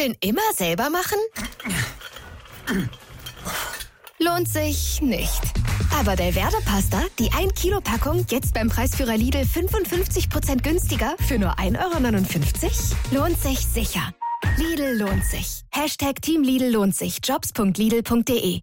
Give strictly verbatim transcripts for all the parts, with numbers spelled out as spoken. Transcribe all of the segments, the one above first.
Nudeln immer selber machen? Lohnt sich nicht. Aber Delverde Pasta, die ein Kilo Packung, jetzt beim Preisführer Lidl fünfundfünfzig Prozent günstiger für nur ein Euro neunundfünfzig? Lohnt sich sicher. Lidl lohnt sich. Hashtag Team Lidl lohnt sich. Jobs punkt lidl punkt de.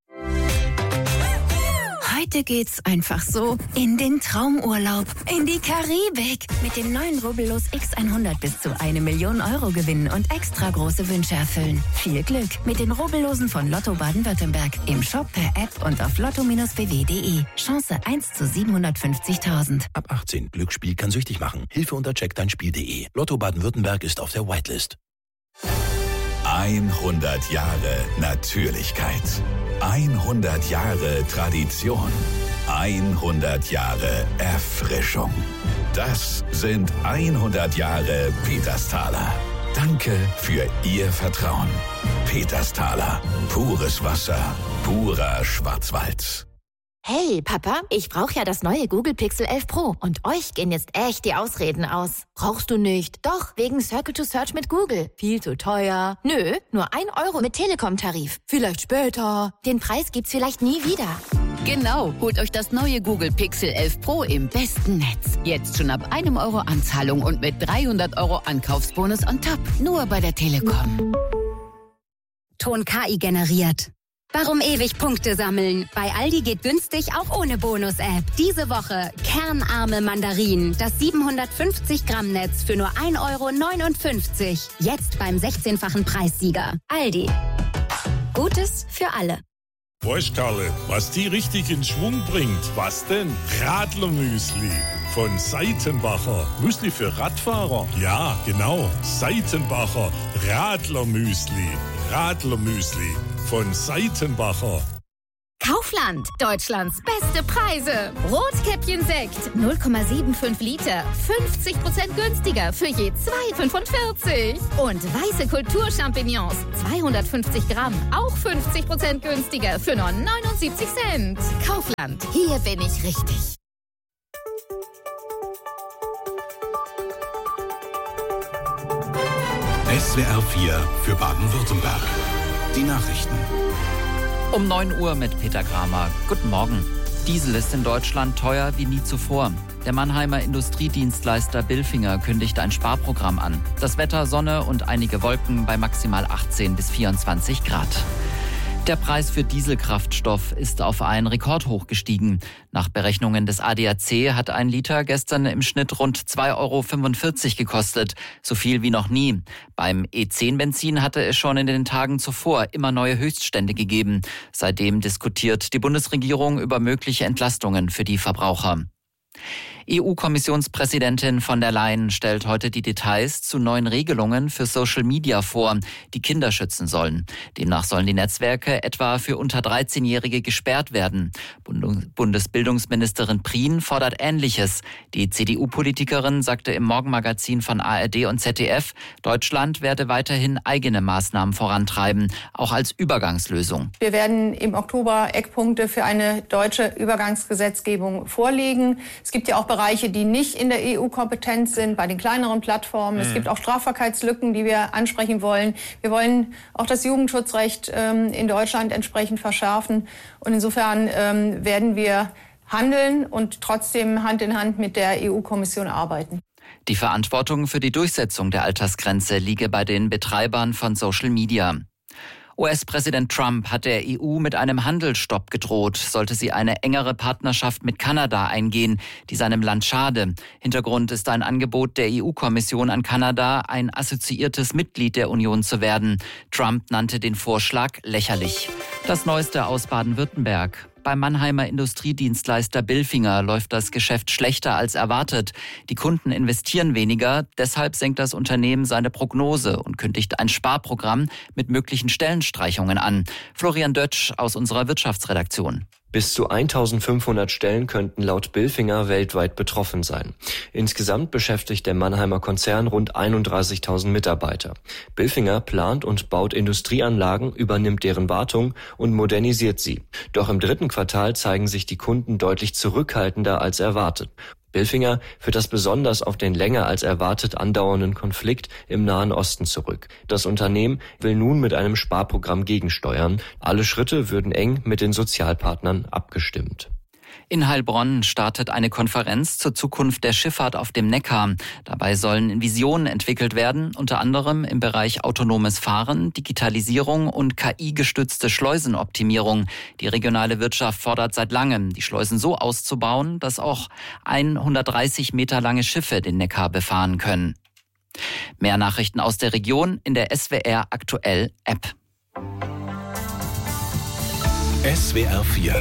Heute geht's einfach so in den Traumurlaub, in die Karibik. Mit dem neuen Rubbellos X hundert bis zu eine Million Euro gewinnen und extra große Wünsche erfüllen. Viel Glück mit den Rubbellosen von Lotto Baden-Württemberg. Im Shop, per App und auf lotto Bindestrich b w punkt de. Chance eins zu siebenhundertfünfzigtausend. Ab achtzehn. Glücksspiel kann süchtig machen. Hilfe unter check dein Spiel punkt de. Lotto Baden-Württemberg ist auf der Whitelist. hundert Jahre Natürlichkeit. hundert Jahre Tradition. hundert Jahre Erfrischung. Das sind hundert Jahre Petersthaler. Danke für Ihr Vertrauen. Petersthaler. Pures Wasser. Purer Schwarzwald. Hey, Papa, ich brauche ja das neue Google Pixel elf Pro. Und euch gehen jetzt echt die Ausreden aus. Brauchst du nicht? Doch, wegen Circle to Search mit Google. Viel zu teuer. Nö, nur ein Euro mit Telekom-Tarif. Vielleicht später. Den Preis gibt's vielleicht nie wieder. Genau, holt euch das neue Google Pixel elf Pro im besten Netz. Jetzt schon ab einem Euro Anzahlung und mit dreihundert Euro Ankaufsbonus on top. Nur bei der Telekom. Ton K I generiert. Warum ewig Punkte sammeln? Bei Aldi geht günstig auch ohne Bonus-App. Diese Woche kernarme Mandarinen. Das siebenhundertfünfzig Gramm Netz für nur ein Euro neunundfünfzig. Jetzt beim sechzehnfachen Preissieger. Aldi. Gutes für alle. Weißt Karle, was die richtig in Schwung bringt? Was denn? Radlermüsli von Seitenbacher. Müsli für Radfahrer? Ja, genau. Seitenbacher Radlermüsli. Radlermüsli von Seitenbacher. Kaufland, Deutschlands beste Preise. Rotkäppchen Sekt, null Komma fünfundsiebzig Liter, fünfzig Prozent günstiger für je zwei Komma fünfundvierzig. Und weiße Kulturchampignons, zweihundertfünfzig Gramm, auch fünfzig Prozent günstiger für nur neunundsiebzig Cent. Kaufland, hier bin ich richtig. S W R vier für Baden-Württemberg. Die Nachrichten. Um neun Uhr mit Peter Kramer. Guten Morgen. Diesel ist in Deutschland teuer wie nie zuvor. Der Mannheimer Industriedienstleister Bilfinger kündigt ein Sparprogramm an. Das Wetter, Sonne und einige Wolken bei maximal achtzehn bis vierundzwanzig Grad. Der Preis für Dieselkraftstoff ist auf einen Rekordhoch gestiegen. Nach Berechnungen des A D A C hat ein Liter gestern im Schnitt rund zwei Euro fünfundvierzig gekostet. So viel wie noch nie. Beim E zehn Benzin hatte es schon in den Tagen zuvor immer neue Höchststände gegeben. Seitdem diskutiert die Bundesregierung über mögliche Entlastungen für die Verbraucher. E U-Kommissionspräsidentin von der Leyen stellt heute die Details zu neuen Regelungen für Social Media vor, die Kinder schützen sollen. Demnach sollen die Netzwerke etwa für unter dreizehnjährige gesperrt werden. Bundesbildungsministerin Prien fordert Ähnliches. Die C D U-Politikerin sagte im Morgenmagazin von A R D und Z D F, Deutschland werde weiterhin eigene Maßnahmen vorantreiben, auch als Übergangslösung. Wir werden im Oktober Eckpunkte für eine deutsche Übergangsgesetzgebung vorlegen. Es gibt ja auch Bereiche, die nicht in der E U-Kompetenz sind, bei den kleineren Plattformen. Mhm. Es gibt auch Strafbarkeitslücken, die wir ansprechen wollen. Wir wollen auch das Jugendschutzrecht ähm, in Deutschland entsprechend verschärfen. Und insofern ähm, werden wir handeln und trotzdem Hand in Hand mit der E U-Kommission arbeiten. Die Verantwortung für die Durchsetzung der Altersgrenze liege bei den Betreibern von Social Media. U S-Präsident Trump hat der E U mit einem Handelsstopp gedroht, sollte sie eine engere Partnerschaft mit Kanada eingehen, die seinem Land schade. Hintergrund ist ein Angebot der E U-Kommission an Kanada, ein assoziiertes Mitglied der Union zu werden. Trump nannte den Vorschlag lächerlich. Das Neueste aus Baden-Württemberg. Beim Mannheimer Industriedienstleister Bilfinger läuft das Geschäft schlechter als erwartet. Die Kunden investieren weniger, deshalb senkt das Unternehmen seine Prognose und kündigt ein Sparprogramm mit möglichen Stellenstreichungen an. Florian Dötsch aus unserer Wirtschaftsredaktion. Bis zu eintausendfünfhundert Stellen könnten laut Bilfinger weltweit betroffen sein. Insgesamt beschäftigt der Mannheimer Konzern rund einunddreißigtausend Mitarbeiter. Bilfinger plant und baut Industrieanlagen, übernimmt deren Wartung und modernisiert sie. Doch im dritten Quartal zeigen sich die Kunden deutlich zurückhaltender als erwartet. Bilfinger führt das besonders auf den länger als erwartet andauernden Konflikt im Nahen Osten zurück. Das Unternehmen will nun mit einem Sparprogramm gegensteuern. Alle Schritte würden eng mit den Sozialpartnern abgestimmt. In Heilbronn startet eine Konferenz zur Zukunft der Schifffahrt auf dem Neckar. Dabei sollen Visionen entwickelt werden, unter anderem im Bereich autonomes Fahren, Digitalisierung und K I-gestützte Schleusenoptimierung. Die regionale Wirtschaft fordert seit langem, die Schleusen so auszubauen, dass auch hundertdreißig Meter lange Schiffe den Neckar befahren können. Mehr Nachrichten aus der Region in der S W R Aktuell App. S W R vier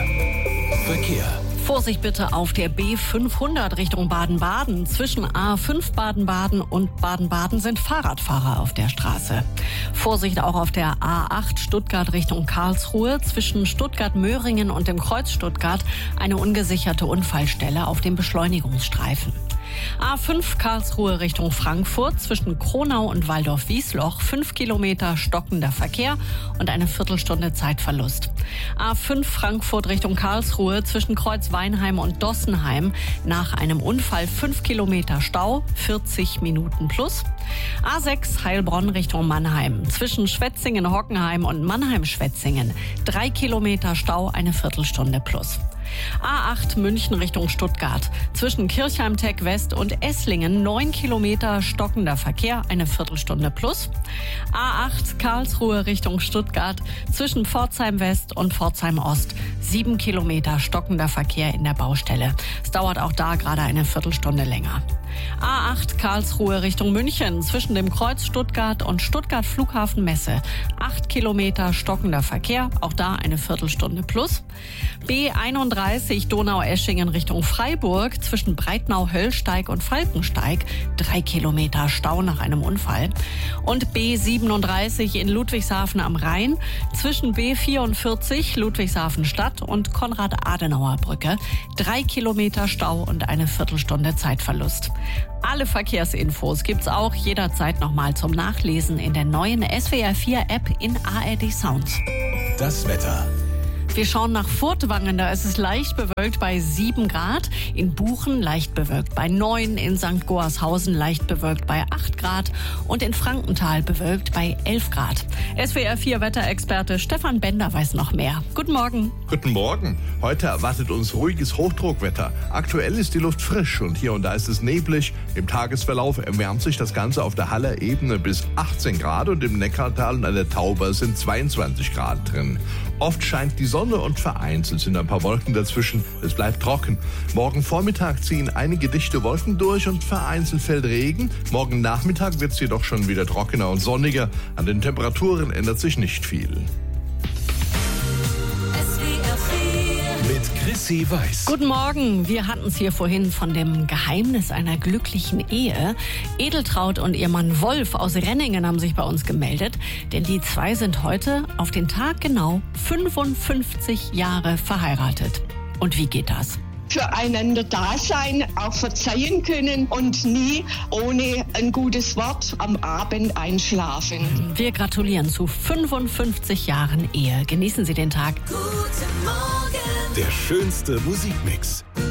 Verkehr. Vorsicht bitte auf der B fünfhundert Richtung Baden-Baden. Zwischen A fünf Baden-Baden und Baden-Baden sind Fahrradfahrer auf der Straße. Vorsicht auch auf der A acht Stuttgart Richtung Karlsruhe. Zwischen Stuttgart-Möhringen und dem Kreuz Stuttgart eine ungesicherte Unfallstelle auf dem Beschleunigungsstreifen. A fünf Karlsruhe Richtung Frankfurt, zwischen Kronau und Waldorf-Wiesloch, fünf Kilometer stockender Verkehr und eine Viertelstunde Zeitverlust. A fünf Frankfurt Richtung Karlsruhe, zwischen Kreuzweinheim und Dossenheim, nach einem Unfall fünf Kilometer Stau, vierzig Minuten plus. A sechs Heilbronn Richtung Mannheim, zwischen Schwetzingen-Hockenheim und Mannheim-Schwetzingen, drei Kilometer Stau, eine Viertelstunde plus. A acht München Richtung Stuttgart, zwischen Kirchheim-Tech West und Esslingen neun Kilometer stockender Verkehr, eine Viertelstunde plus. A acht Karlsruhe Richtung Stuttgart, zwischen Pforzheim West und Pforzheim Ost sieben Kilometer stockender Verkehr in der Baustelle. Es dauert auch da gerade eine Viertelstunde länger. A acht Karlsruhe Richtung München, zwischen dem Kreuz Stuttgart und Stuttgart Flughafen Messe acht Kilometer stockender Verkehr, auch da eine Viertelstunde plus. B einunddreißig Donaueschingen Richtung Freiburg, zwischen Breitnau-Höllsteig und Falkensteig drei Kilometer Stau nach einem Unfall. Und B siebenunddreißig in Ludwigshafen am Rhein, zwischen B vierundvierzig Ludwigshafen Stadt und Konrad-Adenauer-Brücke drei Kilometer Stau und eine Viertelstunde Zeitverlust. Alle Verkehrsinfos gibt's auch jederzeit nochmal zum Nachlesen in der neuen S W R vier App in A R D Sounds. Das Wetter. Wir schauen nach Furtwangen, da ist es leicht bewölkt bei sieben Grad, in Buchen leicht bewölkt bei neun, in Sankt Goarshausen leicht bewölkt bei acht Grad und in Frankenthal bewölkt bei elf Grad. S W R vier Wetterexperte Stefan Bender weiß noch mehr. Guten Morgen. Guten Morgen. Heute erwartet uns ruhiges Hochdruckwetter. Aktuell ist die Luft frisch und hier und da ist es neblig. Im Tagesverlauf erwärmt sich das Ganze auf der Haller Ebene bis achtzehn Grad und im Neckartal und an der Tauber sind zweiundzwanzig Grad drin. Oft scheint die Sonne und vereinzelt sind ein paar Wolken dazwischen. Es bleibt trocken. Morgen Vormittag ziehen einige dichte Wolken durch und vereinzelt fällt Regen. Morgen Nachmittag wird es jedoch schon wieder trockener und sonniger. An den Temperaturen ändert sich nicht viel. Mit Chrissy Weiß. Guten Morgen. Wir hatten es hier vorhin von dem Geheimnis einer glücklichen Ehe. Edeltraud und ihr Mann Wolf aus Renningen haben sich bei uns gemeldet, denn die zwei sind heute auf den Tag genau fünfundfünfzig Jahre verheiratet. Und wie geht das? Füreinander da sein, auch verzeihen können und nie ohne ein gutes Wort am Abend einschlafen. Wir gratulieren zu fünfundfünfzig Jahren Ehe. Genießen Sie den Tag. Guten Morgen. Der schönste Musikmix.